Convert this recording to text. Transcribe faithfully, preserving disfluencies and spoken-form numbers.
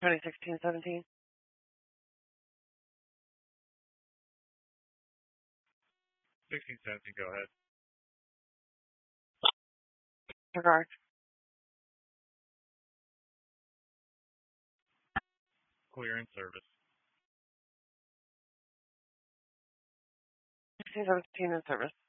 twenty sixteen seventeen. sixteen seventeen, go ahead. Regard. Clear in service. sixteen seventeen in service.